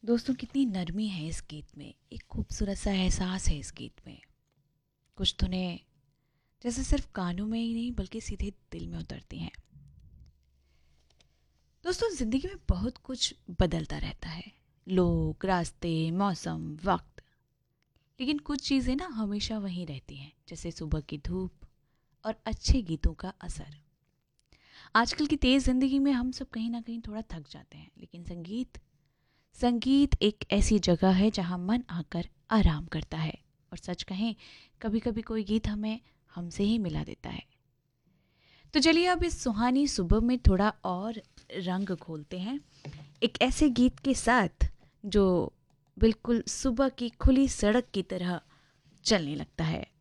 दोस्तों, कितनी नरमी है इस गीत में। एक खूबसूरत सा एहसास है इस गीत में। कुछ धुनें जैसे सिर्फ कानों में ही नहीं बल्कि सीधे दिल में उतरती हैं। दोस्तों, ज़िंदगी में बहुत कुछ बदलता रहता है। लोग, रास्ते, मौसम, वक्त। लेकिन कुछ चीज़ें ना हमेशा वहीं रहती हैं, जैसे सुबह की धूप और अच्छे गीतों का असर। आजकल की तेज़ ज़िंदगी में हम सब कहीं ना कहीं थोड़ा थक जाते हैं, लेकिन संगीत संगीत एक ऐसी जगह है जहाँ मन आकर आराम करता है। और सच कहें, कभी कभी कोई गीत हमें हमसे ही मिला देता है। तो चलिए अब इस सुहानी सुबह में थोड़ा और रंग खोलते हैं, एक ऐसे गीत के साथ जो बिल्कुल सुबह की खुली सड़क की तरह चलने लगता है।